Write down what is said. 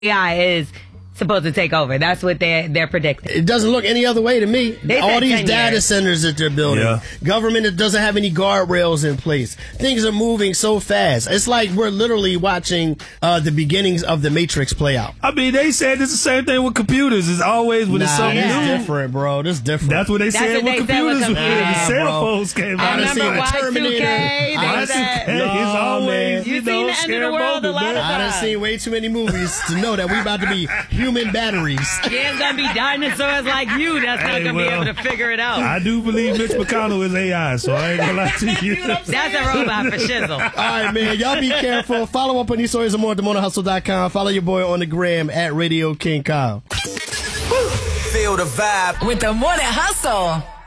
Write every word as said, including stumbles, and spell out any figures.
A I is supposed to take over. That's what they're, they're predicting. It doesn't look any other way to me. They All said these ten data years. centers that they're building. Yeah. Government that doesn't have any guardrails in place. Things are moving so fast. It's like we're literally watching uh, the beginnings of the Matrix play out. I mean, they said it's the same thing with computers. It's always when Nah, it's something this new. different, bro. This different. That's what they That's said what with they said with computers when computers. the cell Nah, bro. phones came I out. I done remember seen a Y two K. Terminator. They I said, done seen- It's No, always, man. you You've know, seen the end of scary the world a moment, lot man. of I done seen way too many movies to know that we about to be human batteries. yeah, it's going to be dinosaurs like you that's not Hey, going to well, be able to figure it out. I do believe Mitch McConnell is A I, so I ain't gonna lie to you. That's a robot for shizzle. All right, man. Y'all be careful. Follow up on these stories and more at the morning hustle dot com. Follow your boy on the gram at Radio King Kyle. Feel the vibe With the Morning Hustle.